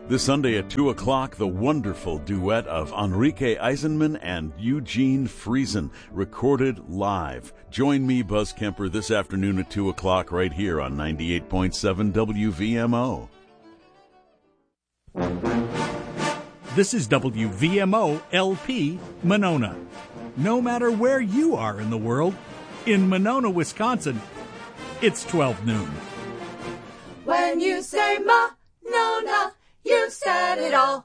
This Sunday at 2 o'clock, the wonderful duet of Enrique Eisenman and Eugene Friesen, recorded live. Join me, Buzz Kemper, this afternoon at 2 o'clock right here on 98.7 WVMO. This is WVMO LP Monona. No matter where you are in the world, in Monona, Wisconsin, it's 12 noon. When you say Monona, you said it all.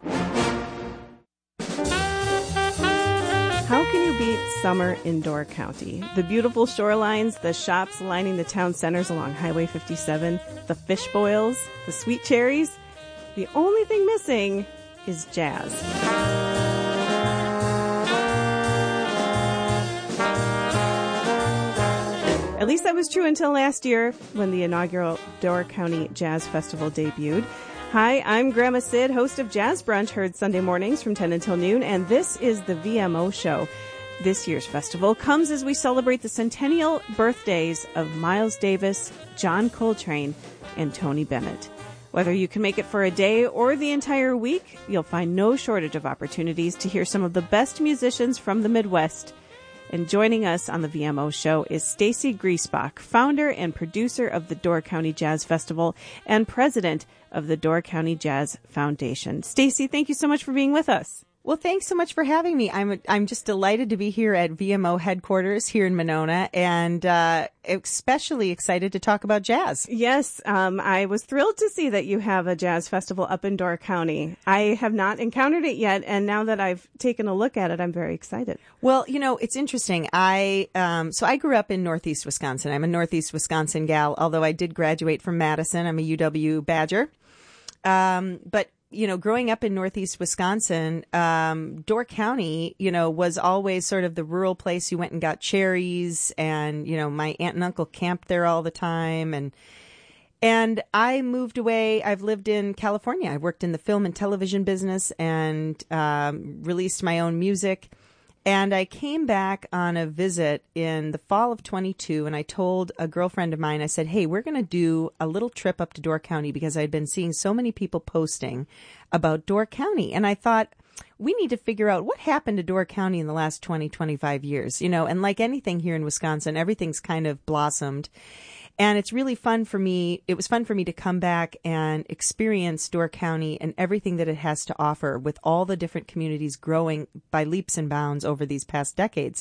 How can you beat summer in Door County? The beautiful shorelines, the shops lining the town centers along Highway 57, the fish boils, the sweet cherries. The only thing missing is jazz. At least that was true until last year when the inaugural Door County Jazz Festival debuted. Hi, I'm Grandma Sid, host of Jazz Brunch, heard Sunday mornings from 10 until noon, and this is the VMO show. This year's festival comes as we celebrate the centennial birthdays of Miles Davis, John Coltrane, and Tony Bennett. Whether you can make it for a day or the entire week, you'll find no shortage of opportunities to hear some of the best musicians from the Midwest. And joining us on the VMO show is Stacy Griesbach, founder and producer of the Door County Jazz Festival and president of the Door County Jazz Foundation. Stacy, thank you so much for being with us. Well, thanks so much for having me. I'm just delighted to be here at VMO headquarters here in Monona, and especially excited to talk about jazz. Yes, I was thrilled to see that you have a jazz festival up in Door County. I have not encountered it yet, and now that I've taken a look at it, I'm very excited. Well, you know, it's interesting. I grew up in Northeast Wisconsin. I'm a Northeast Wisconsin gal, although I did graduate from Madison. I'm a UW Badger. But you know, growing up in Northeast Wisconsin, Door County, you know, was always sort of the rural place you went and got cherries, and, you know, my aunt and uncle camped there all the time. And I moved away. I've lived in California. I worked in the film and television business and released my own music. And I came back on a visit in the fall of 22, and I told a girlfriend of mine, I said, hey, we're going to do a little trip up to Door County because I'd been seeing so many people posting about Door County. And I thought, we need to figure out what happened to Door County in the last 20, 25 years, you know, and like anything here in Wisconsin, everything's kind of blossomed. And it's really fun for me. It was fun for me to come back and experience Door County and everything that it has to offer, with all the different communities growing by leaps and bounds over these past decades.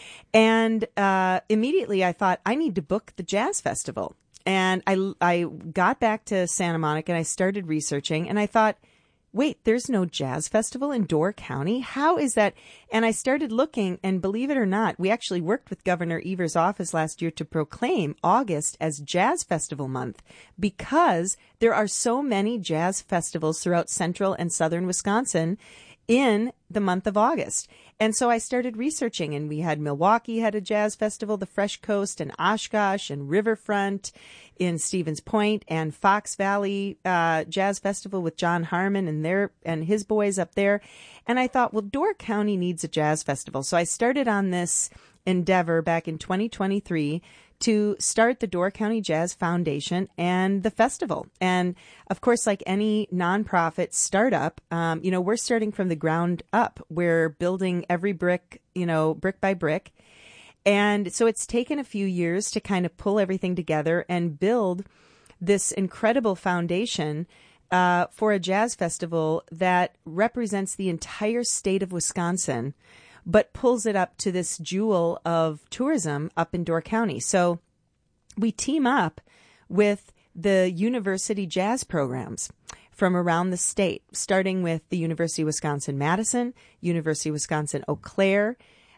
And immediately I thought, I need to book the Jazz Festival. And I got back to Santa Monica and I started researching, and I thought, wait, there's no jazz festival in Door County? How is that? And I started looking, and believe it or not, we actually worked with Governor Evers' office last year to proclaim August as Jazz Festival Month, because there are so many jazz festivals throughout central and southern Wisconsin in the month of August. And so I started researching, and we had Milwaukee had a jazz festival, the Fresh Coast, and Oshkosh, and Riverfront in Stevens Point, and Fox Valley Jazz Festival with John Harmon and his boys up there. And I thought, well, Door County needs a jazz festival. So I started on this endeavor back in 2023 to start the Door County Jazz Foundation and the festival. And of course, like any nonprofit startup, you know, we're starting from the ground up. We're building every brick, you know, brick by brick. And so it's taken a few years to kind of pull everything together and build this incredible foundation for a jazz festival that represents the entire state of Wisconsin, but pulls it up to this jewel of tourism up in Door County. So we team up with the university jazz programs from around the state, starting with the University of Wisconsin-Madison, University of Wisconsin-Eau Claire.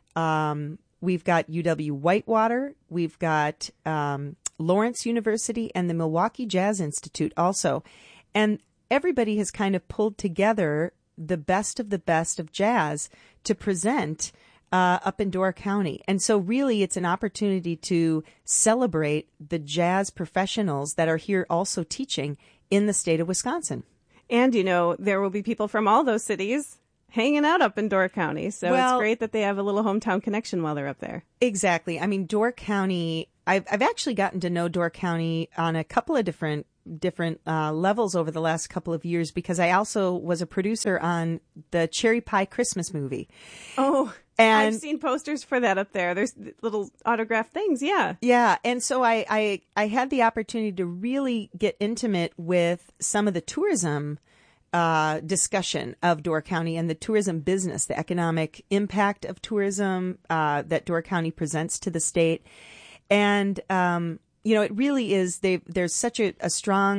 We've got UW-Whitewater. We've got Lawrence University and the Milwaukee Jazz Institute also. And everybody has kind of pulled together the best of jazz to present up in Door County. And so really it's an opportunity to celebrate the jazz professionals that are here also teaching in the state of Wisconsin. And, you know, there will be people from all those cities hanging out up in Door County. So it's great that they have a little hometown connection while they're up there. Exactly. I mean, Door County, I've actually gotten to know Door County on a couple of different different levels over the last couple of years because I also was a producer on the Cherry Pie Christmas movie. Oh, and I've seen posters for that up there. There's little autographed things. Yeah. Yeah. And so I had the opportunity to really get intimate with some of the tourism discussion of Door County and the tourism business, the economic impact of tourism that Door County presents to the state. And, it really is, there's such a strong